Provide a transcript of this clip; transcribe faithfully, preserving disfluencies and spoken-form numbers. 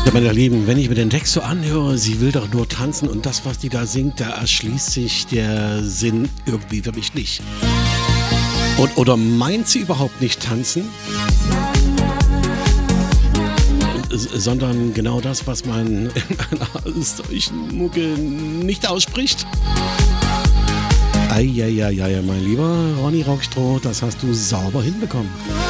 Ja, meine Lieben, wenn ich mir den Text so anhöre, sie will doch nur tanzen und das, was die da singt, da erschließt sich der Sinn irgendwie für mich nicht. Und, oder meint sie überhaupt nicht tanzen? Sondern genau das, was man in einer solchen Mucke nicht ausspricht. Eieieiei, mein lieber Ronny Rockstroh, das hast du sauber hinbekommen.